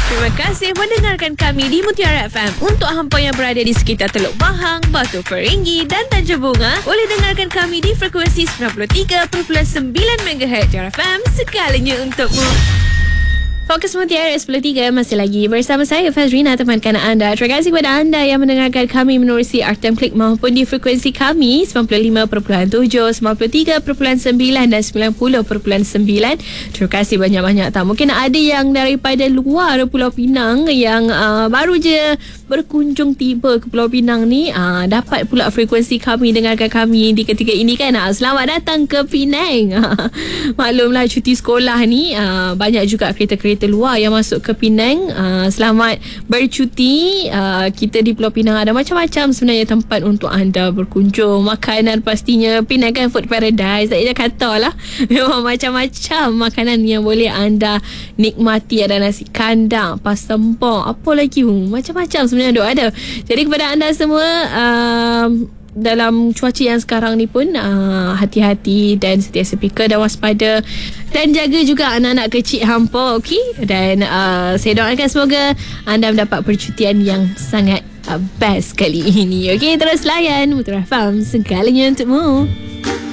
Terima kasih mendengarkan kami di Mutiara FM. Untuk hampa yang berada di sekitar Teluk Bahang, Batu Peringgi dan Tanjung Bunga, boleh dengarkan kami di frekuensi 93.9 MHz Mutiara FM, segalanya untukmu. Fokus Mutiara 10.3 masih lagi bersama saya Fazrina, temankan anda. Terima kasih kepada anda yang mendengarkan kami menerusi Artem Klik maupun di frekuensi kami 95.7, 93.9 dan 90.9. Terima kasih banyak-banyak. Mungkin ada yang daripada luar Pulau Pinang yang baru je berkunjung tiba ke Pulau Pinang ni, dapat pula frekuensi kami, dengarkan kami di ketika ini kan. Selamat datang ke Penang. Maklumlah cuti sekolah ni, banyak juga kereta-kereta luar yang masuk ke Penang. Selamat bercuti. Kita di Pulau Pinang ada macam-macam sebenarnya tempat untuk anda berkunjung. Makanan pastinya, Penang kan food paradise, tak payah kata lah. Memang macam-macam makanan yang boleh anda nikmati. Ada nasi kandang, pasembong, apa lagi, macam-macam sebenarnya ada. Jadi kepada anda semua, dalam cuaca yang sekarang ni pun, hati-hati dan sentiasa peka dan waspada, dan jaga juga anak-anak kecil hampa, okey? Dan saya doakan semoga anda mendapat percutian yang sangat best kali ini, okey? Terus layan Mutiara FM, segalanya untukmu.